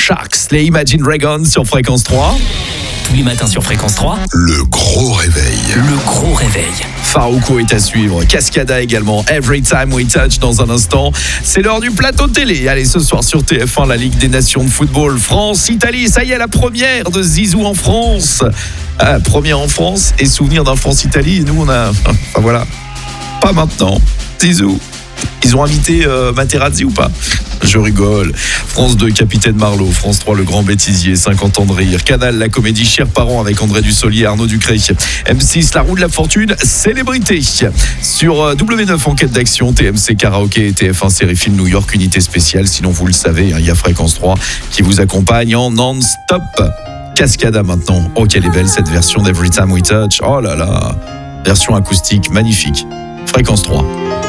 Sharks, les Imagine Dragons sur Fréquence 3. Tous les matins sur Fréquence 3. Le gros réveil. Le gros réveil. Farouko est à suivre, Cascada également, Every Time We Touch dans un instant. C'est l'heure du plateau télé. Allez, ce soir sur TF1, la Ligue des Nations de football, France-Italie. Ça y est, la première de Zizou en France. Première en France et souvenir d'un France-Italie. Et nous, on a... Enfin voilà, pas maintenant. Zizou. Ils ont invité Materazzi ou pas? Je rigole. France 2, Capitaine Marlowe. France 3, Le Grand Bêtisier, 50 ans de rire. Canal, la comédie Chers Parents avec André Dussolier et Arnaud Ducré. M6, La Roue de la Fortune, Célébrité. Sur W9, Enquête d'action, TMC Karaoké et TF1 Série Film New York, Unité Spéciale. Sinon, vous le savez, il y a Fréquence 3 qui vous accompagne en non-stop. Cascada maintenant. Oh, qu'elle est belle cette version d'Every Time We Touch. Oh là là. Version acoustique magnifique. Fréquence 3.